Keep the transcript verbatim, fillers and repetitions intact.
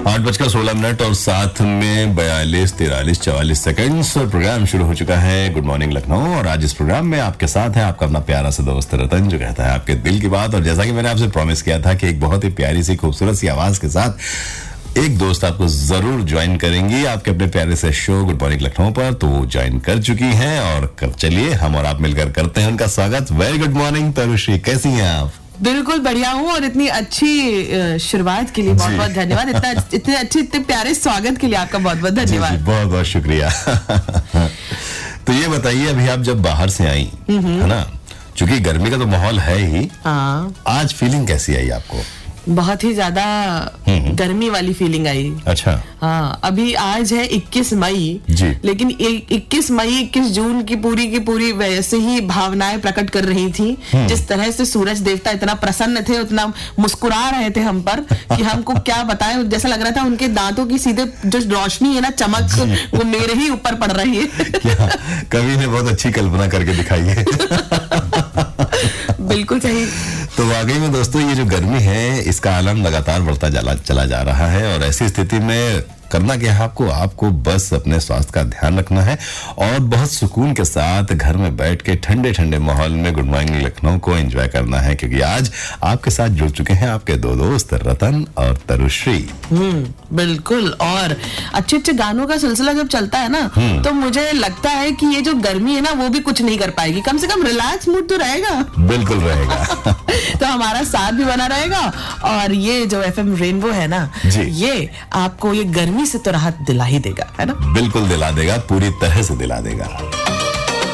आठ बजकर सोलह मिनट और साथ में बयालीस तिरालीस चवालीस सेकंड प्रोग्राम शुरू हो चुका है गुड मॉर्निंग लखनऊ। और आज इस प्रोग्राम में आपके साथ है आपका अपना प्यारा सा दोस्त रतन, जो कहता है आपके दिल की बात। और जैसा कि मैंने आपसे प्रॉमिस किया था कि एक बहुत ही प्यारी सी खूबसूरत सी आवाज के साथ एक दोस्त आपको जरूर ज्वाइन करेंगी आपके अपने प्यारे से शो गुड मॉर्निंग लखनऊ पर, तो वो ज्वाइन कर चुकी हैं। और चलिए हम और आप मिलकर करते हैं उनका स्वागत। वेरी गुड मॉर्निंग तरुश्री, कैसी हैं आप? बिल्कुल बढ़िया हूँ और इतनी अच्छी शुरुआत के लिए बहुत बहुत धन्यवाद। इतना इतने अच्छे इतने प्यारे स्वागत के लिए आपका बहुत बहुत धन्यवाद। बहुत बहुत शुक्रिया। तो ये बताइए, अभी आप जब बाहर से आई है ना, चूंकि गर्मी का तो माहौल है ही, हाँ। आज फीलिंग कैसी आई आपको? बहुत ही ज्यादा गर्मी वाली फीलिंग आई। अच्छा। हाँ, अभी आज है इक्कीस मई जी, लेकिन इक्कीस मई इक्कीस जून की पूरी की पूरी वैसे ही भावनाएं प्रकट कर रही थी। जिस तरह से सूरज देवता इतना प्रसन्न थे, उतना मुस्कुरा रहे थे हम पर कि हमको क्या बताएं। जैसा लग रहा था उनके दांतों की सीधे जो रोशनी है ना, चमक, वो मेरे ही ऊपर पड़ रही है। क्या कवि ने बहुत अच्छी कल्पना करके दिखाई है। बिल्कुल सही। तो वाकई में दोस्तों, ये जो गर्मी है इसका आलम लगातार बढ़ता चला चला जा रहा है। और ऐसी स्थिति में करना क्या है आपको आपको बस अपने स्वास्थ्य का ध्यान रखना है और बहुत सुकून के साथ घर में बैठ के ठंडे ठंडे माहौल में गुड मॉर्निंग लखनऊ को एंजॉय करना है, क्योंकि आज आपके साथ जुड़ चुके हैं आपके दो दोस्त रतन और तरुश्री। हम्म बिल्कुल। और अच्छे अच्छे गानों का सिलसिला जब चलता है ना, तो मुझे लगता है कि ये जो गर्मी है ना, वो भी कुछ नहीं कर पाएगी। कम से कम रिलैक्स मूड तो रहेगा। बिल्कुल रहेगा। तो हमारा साथ भी बना रहेगा। और ये जो एफएम रेनबो है ना, ये आपको ये गर्मी से तो राहत दिला ही देगा, है ना? बिल्कुल दिला देगा, पूरी तरह से दिला देगा।